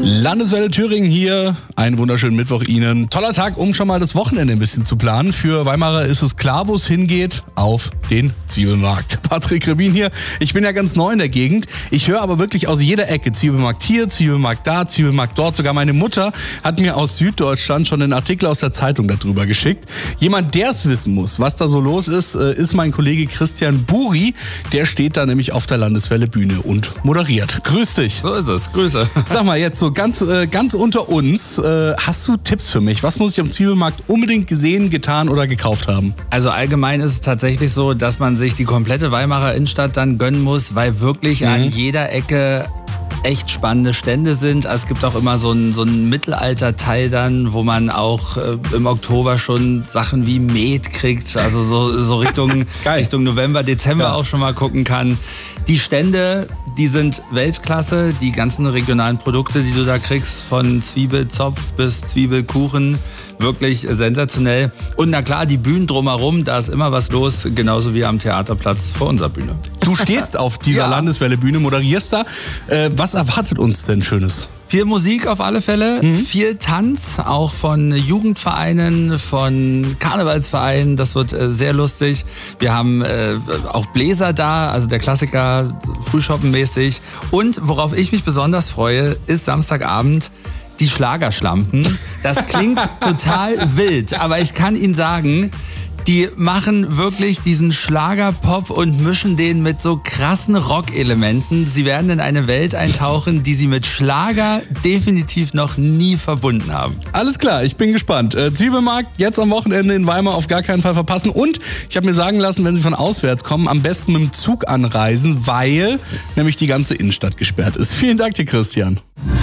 Landeswelle Thüringen hier. Einen wunderschönen Mittwoch Ihnen. Toller Tag, um schon mal das Wochenende ein bisschen zu planen. Für Weimarer ist es klar, wo es hingeht. Auf den Zwiebelmarkt. Patrick Rebin hier. Ich bin ja ganz neu in der Gegend. Ich höre aber wirklich aus jeder Ecke. Zwiebelmarkt hier, Zwiebelmarkt da, Zwiebelmarkt dort. Sogar meine Mutter hat mir aus Süddeutschland schon einen Artikel aus der Zeitung darüber geschickt. Jemand, der es wissen muss, was da so los ist, ist mein Kollege Christian Buri. Der steht da nämlich auf der Landeswelle Bühne und moderiert. Grüß dich. So ist es. Grüße. Sag mal, jetzt so ganz unter uns, hast du Tipps für mich? Was muss ich am Zwiebelmarkt unbedingt gesehen, getan oder gekauft haben? Also allgemein ist es tatsächlich so, dass man sich die komplette Weimarer Innenstadt dann gönnen muss, weil wirklich an jeder Ecke echt spannende Stände sind. Also es gibt auch immer so ein Mittelalter-Teil dann, wo man auch im Oktober schon Sachen wie Met kriegt, also so Richtung November, Dezember auch schon mal gucken kann. Die Stände, die sind Weltklasse, die ganzen regionalen Produkte, die du da kriegst, von Zwiebelzopf bis Zwiebelkuchen, wirklich sensationell. Und na klar, die Bühnen drumherum, da ist immer was los, genauso wie am Theaterplatz vor unserer Bühne. Du stehst auf dieser Landeswelle Bühne, moderierst da. Was erwartet uns denn Schönes? Viel Musik auf alle Fälle, viel Tanz, auch von Jugendvereinen, von Karnevalsvereinen, das wird sehr lustig. Wir haben auch Bläser da, also der Klassiker, Frühschoppenmäßig. Und worauf ich mich besonders freue, ist Samstagabend die Schlagerschlampen. Das klingt total wild, aber ich kann Ihnen sagen, die machen wirklich diesen Schlagerpop und mischen den mit so krassen Rockelementen. Sie werden in eine Welt eintauchen, die sie mit Schlager definitiv noch nie verbunden haben. Alles klar, ich bin gespannt. Zwiebelmarkt jetzt am Wochenende in Weimar auf gar keinen Fall verpassen. Und ich habe mir sagen lassen, wenn Sie von auswärts kommen, am besten mit dem Zug anreisen, weil nämlich die ganze Innenstadt gesperrt ist. Vielen Dank dir, Christian.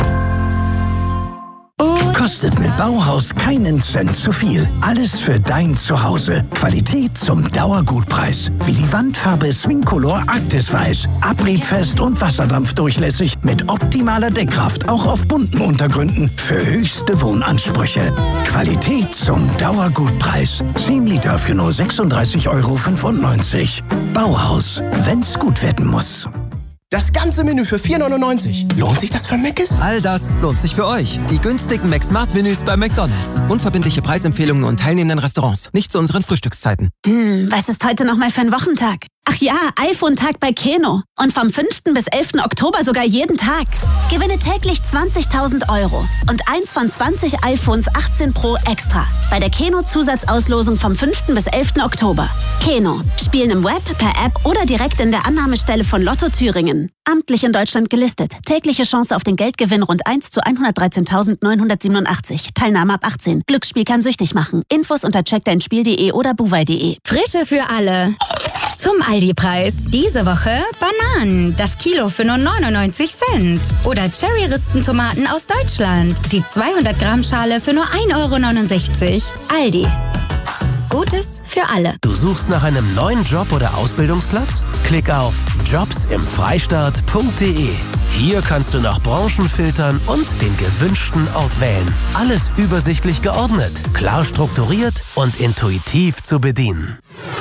Kostet mit Bauhaus keinen Cent zu viel. Alles für dein Zuhause. Qualität zum Dauergutpreis. Wie die Wandfarbe Swingcolor Arktis Weiß. Abriebfest und wasserdampfdurchlässig mit optimaler Deckkraft. Auch auf bunten Untergründen für höchste Wohnansprüche. Qualität zum Dauergutpreis. 10 Liter für nur 36,95 €. Bauhaus. Wenn's gut werden muss. Das ganze Menü für 4,99 €. Lohnt sich das für Mc's? All das lohnt sich für euch. Die günstigen McSmart-Menüs bei McDonald's. Unverbindliche Preisempfehlungen und teilnehmenden Restaurants. Nicht zu unseren Frühstückszeiten. Was ist heute nochmal für ein Wochentag? Ach ja, iPhone-Tag bei Keno. Und vom 5. bis 11. Oktober sogar jeden Tag. Gewinne täglich 20.000 € und eins von 20 iPhones 18 Pro extra. Bei der Keno-Zusatzauslosung vom 5. bis 11. Oktober. Keno. Spielen im Web, per App oder direkt in der Annahmestelle von Lotto Thüringen. Amtlich in Deutschland gelistet. Tägliche Chance auf den Geldgewinn rund 1 zu 113.987. Teilnahme ab 18. Glücksspiel kann süchtig machen. Infos unter checkdeinspiel.de oder buwei.de. Frische für alle. Zum Aldi-Preis. Diese Woche Bananen, das Kilo für nur 99 Cent. Oder Cherry-Rispentomaten aus Deutschland, die 200 Gramm Schale für nur 1,69 €. Aldi. Gutes für alle. Du suchst nach einem neuen Job oder Ausbildungsplatz? Klick auf jobsimfreistaat.de. Hier kannst du nach Branchen filtern und den gewünschten Ort wählen. Alles übersichtlich geordnet, klar strukturiert und intuitiv zu bedienen.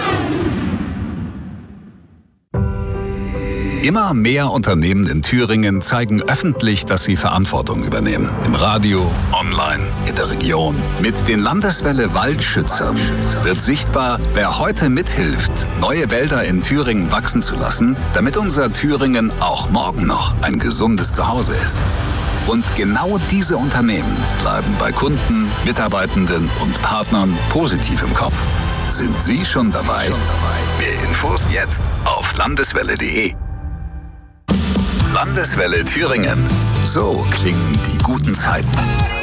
Immer mehr Unternehmen in Thüringen zeigen öffentlich, dass sie Verantwortung übernehmen. Im Radio, online, in der Region. Mit den Landeswelle Waldschützern wird sichtbar, wer heute mithilft, neue Wälder in Thüringen wachsen zu lassen, damit unser Thüringen auch morgen noch ein gesundes Zuhause ist. Und genau diese Unternehmen bleiben bei Kunden, Mitarbeitenden und Partnern positiv im Kopf. Sind Sie schon dabei? Mehr Infos jetzt auf landeswelle.de. Landeswelle Thüringen. So klingen die guten Zeiten.